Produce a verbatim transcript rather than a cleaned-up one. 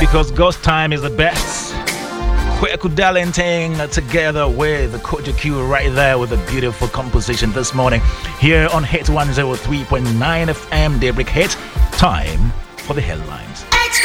because God's time is the best. Kweku Darlington together with Kojo Q right there with a beautiful composition this morning here on Hit one oh three point nine F M Daybreak Hit. Time for the headlines.